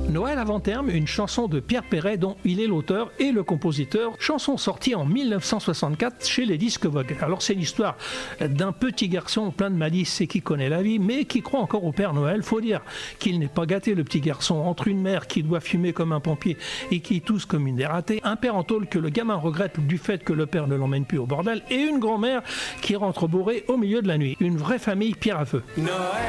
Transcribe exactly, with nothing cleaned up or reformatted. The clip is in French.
Noël avant terme, une chanson de Pierre Perret dont il est l'auteur et le compositeur, chanson sortie en mille neuf cent soixante-quatre chez les Disques Vogue. Alors c'est l'histoire d'un petit garçon plein de malice et qui connaît la vie, mais qui croit encore au Père Noël. Faut dire qu'il n'est pas gâté, le petit garçon, entre une mère qui doit fumer comme un pompier et qui tousse comme une dératée, un père en tôle que le gamin regrette du fait que le père ne l'emmène plus au bordel, et une grand-mère qui rentre bourrée au milieu de la nuit. Une vraie famille pierre à feu. Noël.